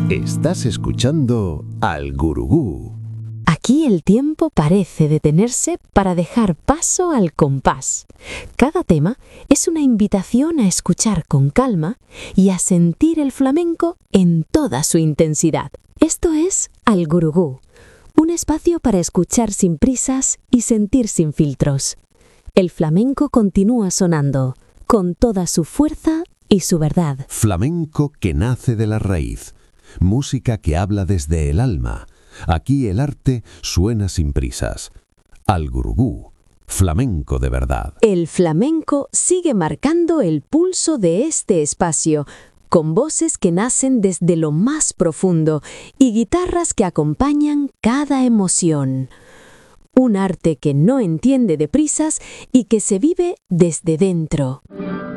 Estás escuchando al Gurugú. Aquí el tiempo parece detenerse para dejar paso al compás. Cada tema es una invitación a escuchar con calma y a sentir el flamenco en toda su intensidad. Esto es Al Gurugú, un espacio para escuchar sin prisas y sentir sin filtros. El flamenco continúa sonando, con toda su fuerza y su verdad. Flamenco que nace de la raíz. Música que habla desde el alma. Aquí el arte suena sin prisas. Al Gurugú, flamenco de verdad. El flamenco sigue marcando el pulso de este espacio, con voces que nacen desde lo más profundo y guitarras que acompañan cada emoción. Un arte que no entiende de prisas y que se vive desde dentro.